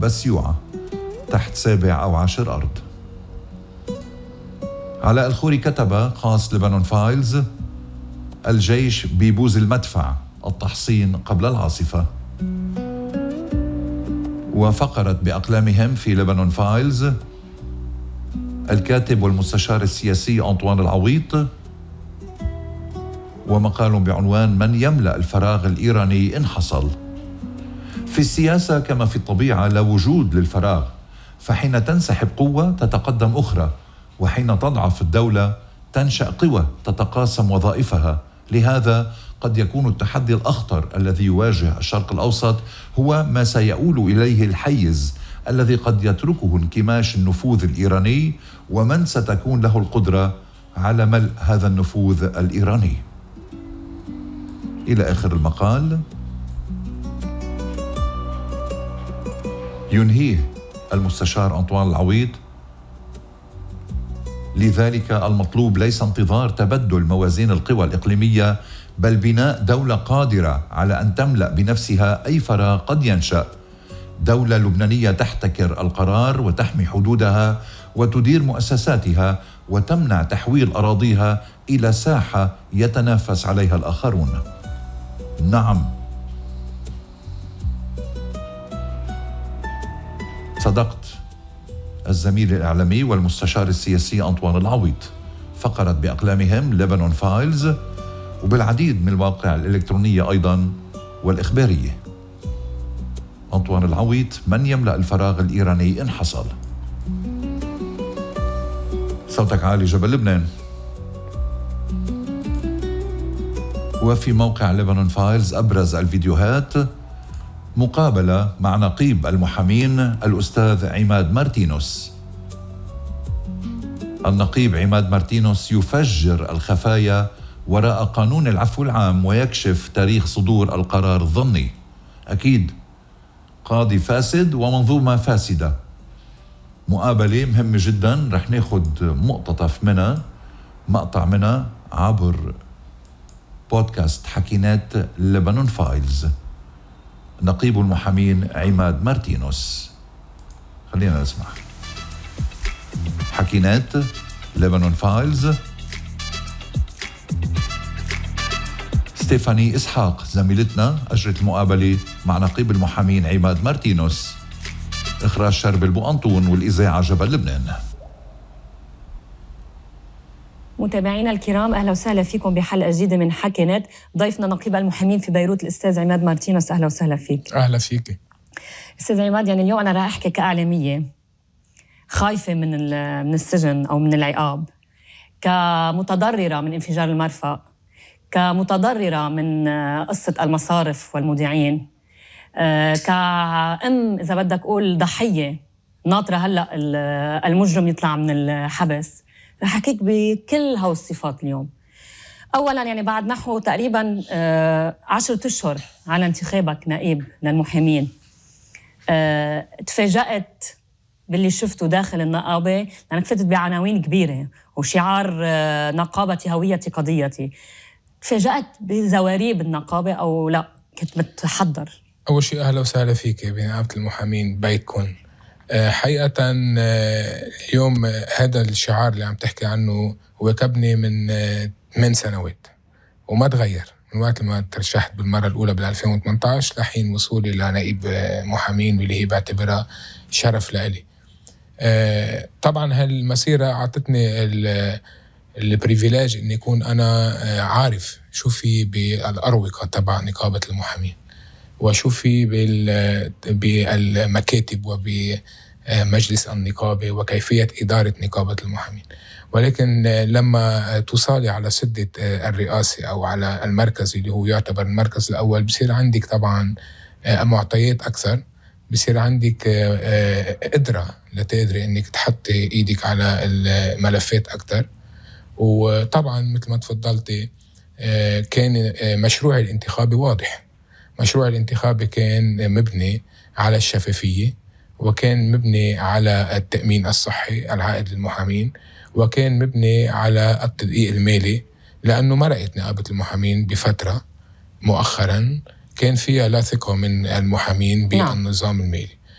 بس يوعى تحت 7 أو 10 أرض. علاء الخوري كتب خاص لبنان فايلز: الجيش بيبوز المدفع، التحصين قبل العاصفة. وفقرت بأقلامهم في لبنان فايلز الكاتب والمستشار السياسي أنطوان العويط، ومقال بعنوان: من يملأ الفراغ الإيراني إن حصل. في السياسة كما في الطبيعة لا وجود للفراغ، فحين تنسحب قوة تتقدم أخرى، وحين تضعف الدولة تنشأ قوى تتقاسم وظائفها. لهذا قد يكون التحدي الأخطر الذي يواجه الشرق الأوسط هو ما سيؤول إليه الحيز الذي قد يتركه انكماش النفوذ الإيراني، ومن ستكون له القدرة على ملء هذا النفوذ الإيراني. إلى آخر المقال. ينهيه المستشار أنطوان العويط: لذلك المطلوب ليس انتظار تبدل موازين القوى الإقليمية، بل بناء دولة قادرة على أن تملأ بنفسها أي فراغ قد ينشأ. دولة لبنانية تحتكر القرار وتحمي حدودها وتدير مؤسساتها وتمنع تحويل أراضيها إلى ساحة يتنافس عليها الآخرون. نعم، صدقت الزميل الإعلامي والمستشار السياسي أنطوان العويط. فقرت بأقلامهم لبنان فايلز وبالعديد من المواقع الإلكترونية أيضا والإخبارية. أنطوان العويط: من يملأ الفراغ الإيراني إن حصل. صوتك عالي جبل لبنان. وفي موقع لبنان فايلز أبرز الفيديوهات مقابلة مع نقيب المحامين الأستاذ عماد مارتينوس. النقيب عماد مارتينوس يفجر الخفايا وراء قانون العفو العام ويكشف تاريخ صدور القرار الظني. أكيد قاضي فاسد ومنظومة فاسدة. مقابلة مهمة جدا، رح ناخد مقطع منها عبر بودكاست حكينات لبنان فايلز. نقيب المحامين عماد مارتينوس. خلينا نسمع. حكينات لبنان فايلز. ستيفاني إسحاق زميلتنا أجرت المقابلة مع نقيب المحامين عماد مارتينوس. إخراج شرب البوأنطون والإذاعة جبل لبنان. متابعينا الكرام، أهلا وسهلا فيكم بحلقة جديدة من حكينات. ضيفنا نقيب المحامين في بيروت الأستاذ عماد مارتينوس. أهلا وسهلا فيك. أهلا فيك أستاذ عماد، يعني اليوم أنا راح أحكي كإعلامية خايفة من السجن أو من العقاب، كمتضررة من انفجار المرفأ، كمتضررة من قصة المصارف والمودعين، كأم إذا بدك أقول ضحية ناطرة هلأ المجرم يطلع من الحبس. رح أحكيك بكل هاو الصفات اليوم. أولاً يعني بعد نحو تقريباً 10 أشهر على انتخابك نائب للمحامين، تفاجأت باللي شفته داخل النقابة، لأنك فتت بعناوين كبيرة وشعار نقابتي هويتي قضيتي. تفاجأت بزواريب النقابة أو لا كنت متحضر؟ أول شيء أهلا وسهلا فيك بنقابة المحامين بيتكم. حقيقة اليوم هذا الشعار اللي عم تحكي عنه هو كبني من سنوات وما تغير من وقت ما ترشحت بالمرة الأولى بال2018 لحين وصولي لنائب محامين، واللي هي بعتبرها شرف لإلي. طبعا هالمسيرة عطتني البريفيلاج إن يكون أنا عارف شو في بالأروقة تبع نقابة المحامين، وشو في بالمكاتب وبمجلس النقابة وكيفية إدارة نقابة المحامين. ولكن لما توصلي على سدة الرئاسة أو على المركز اللي هو يعتبر المركز الأول، بصير عندك طبعا معطيات أكثر، بصير عندك قدرة لتقدري إنك تحطي إيدك على الملفات أكثر. وطبعا مثل ما تفضلتي كان مشروع الانتخابي واضح. مشروع الانتخابي كان مبني على الشفافية، وكان مبني على التأمين الصحي العائد للمحامين، وكان مبني على التدقيق المالي، لأنه مرقت نقابة المحامين بفترة مؤخرا كان فيها لا ثقة من المحامين بالنظام المالي.